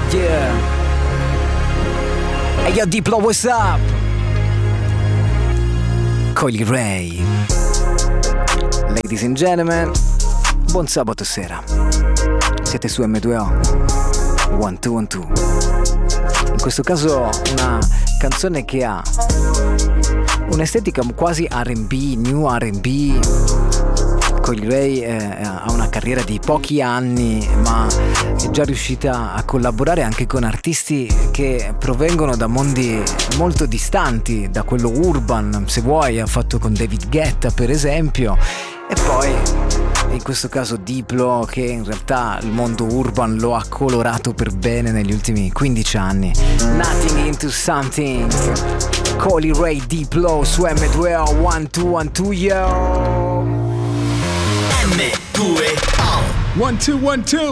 Yeah. Hey yo Diplo, what's up? Coily Ray. Ladies and gentlemen, buon sabato sera. Siete su M2O 1212. In questo caso una canzone che ha un'estetica quasi R&B, new R&B. Coily Ray ha una carriera di pochi anni, ma è già riuscita a collaborare anche con artisti che provengono da mondi molto distanti da quello urban. Se vuoi, ha fatto con David Guetta per esempio, e poi in questo caso Diplo, che in realtà il mondo urban lo ha colorato per bene negli ultimi 15 anni. Nothing into something. Coily Ray, Diplo su M2O 1212, yo. M2O 1212.